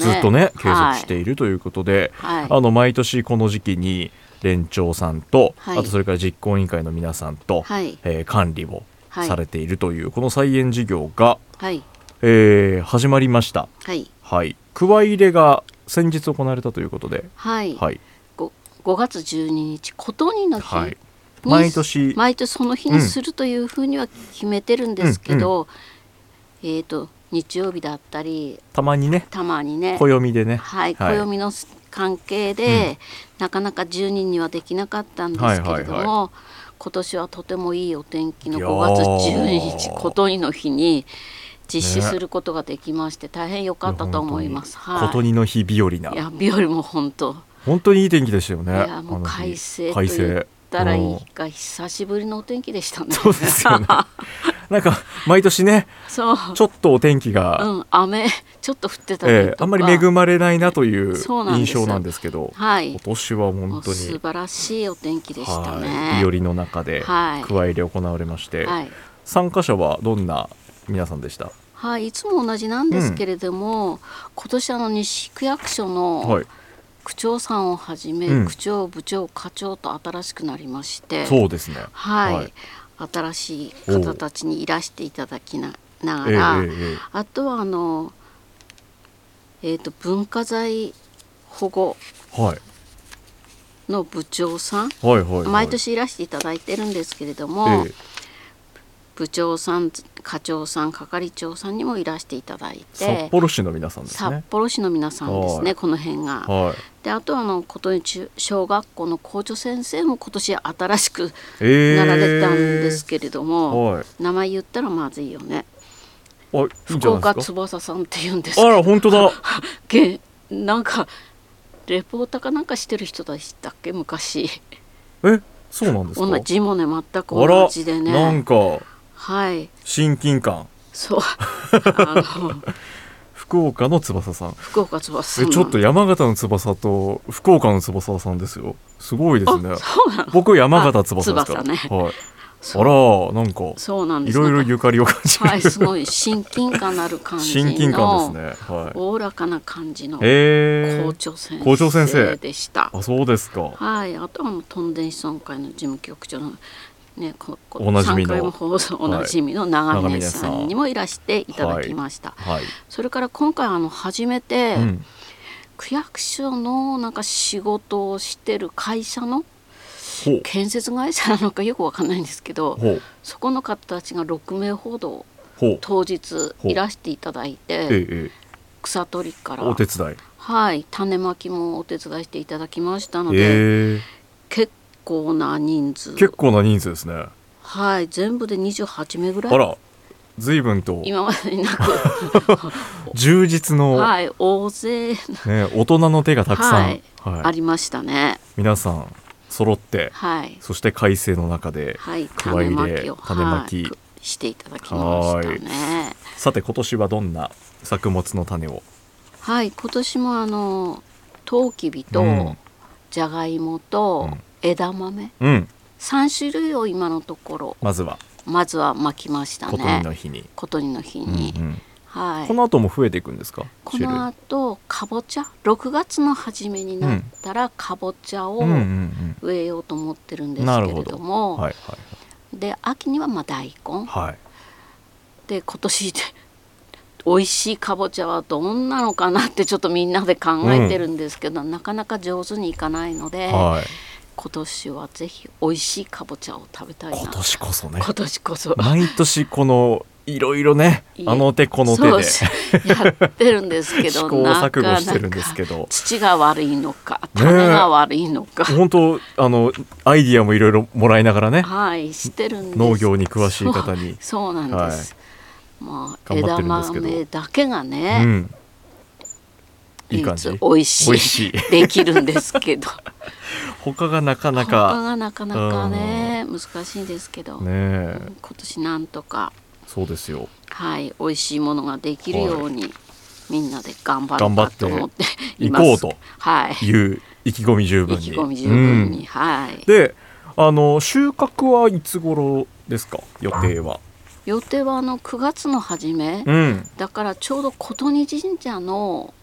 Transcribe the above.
ずっとね継続しているということで、 はい、 毎年この時期に連長さんと、 はい、 あとそれから実行委員会の皆さんと、 はい、 管理をされているという、この菜園事業が、 はい、 始まりました。 はい、 はい、くわ入れが先日行われたということで、 はい、 はい、 5月12日ことにの日、 はい、毎年その日にするというふうには決めてるんですけど、日曜日だったりたまにね暦でね、 はい、暦の関係で、なかなか10人にはできなかったんですけれども、今年はとてもいいお天気の5月12日ことにの日に実施することができまして、大変良かったと思います。 ことにの日日和な、 いや日和も本当にいい天気でしたよね。 いやもう快晴と言ったらいいか、久しぶりのお天気でしたね。 そうですよねなんか毎年ねちょっとお天気が、 雨ちょっと降ってたりとか、 あんまり恵まれないなという印象なんですけど、 はい、 今年は本当に素晴らしいお天気でしたね。 はい、日和の中でくわ入れ行われまして、はい、参加者はどんな皆さんでした？ はい、いつも同じなんですけれども、今年西区役所の区長さんをはじめ、区長、部長、課長と新しくなりまして、 そうですね、 はい、新しい方たちにいらしていただきながら、あとは文化財保護の部長さん、毎年いらしていただいてるんですけれども、部長さん、課長さん、係長さんにもいらしていただいて、 札幌市の皆さんですね。 札幌市の皆さんですね、この辺が。で、あと琴に小学校の校長先生も今年新しくなられたんですけれども、名前言ったらまずいよね。福岡翼さんって言うんですけど、 あら本当だなんかレポーターかなんかしてる人でしたっけ、昔。 そうなんですか。 同じもね、全く同じでね、 なんかはい、 親近感。 そう福岡の翼さん。 福岡翼さん。 ちょっと山形の翼と福岡の翼さんですよ。すごいですね。 そうなの。 僕山形翼ですから。 ね、 はい。あら、なんかそうなんです。 いろいろゆかりを感じる。 はい、すごい親近感のある感じの親近感ですね。はい。 おおらかな感じの校長先生でした。 あ、そうですか。 はい。あとはトンデン子孫会の事務局長のね、 おなじみの 3回も放送おなじみの長峰さんにもいらしていただきました。それから今回初めて、区役所のなんか仕事をしてる会社の建設会社なのかよくわかんないんですけど、そこの方たちが6名ほど当日いらしていただいて、草取りからお手伝い、 はい、種まきもお手伝いしていただきましたので、結構な人数ですね。 はい、全部で28名ぐらい。 あら、随分と今までになく充実の、 はい、大勢、 大人の手がたくさん、 ありましたね。 皆さん揃って、そして快晴の中でくわ入れ、種まきしていただきましたね。 さて今年はどんな作物の種を？ はい、今年もトウキビとじゃがいもと枝豆、3種類を今のところまずはまきましたね。ことにの日に、はい、この後も増えていくんですか？ この後かぼちゃ、6月の初めになったらかぼちゃを植えようと思ってるんですけれども、で秋には大根、で今年で美味しいかぼちゃはどんなのかなってちょっとみんなで考えてるんですけど、なかなか上手にいかないので、今年はぜひ美味しいかぼちゃを食べたいな。今年こそね。今年こそ。 毎年このいろいろね、あの手この手でやってるんですけど、 試行錯誤してるんですけど、 土が悪いのか種が悪いのか、 本当アイディアもいろいろもらいながらね、 はい、してるんです。 農業に詳しい方に。 そうなんです。まあ枝豆だけがね、 いい感じ、 美味しいできるんですけど他がなかなかね難しいんですけど、今年なんとかそうですよ、 はい、美味しいものができるように、みんなで頑張ろうかと思っています。 行こうという意気込み十分に。 はい。 で、収穫はいつ頃ですか？予定は 9月の初め、だからちょうど琴似神社の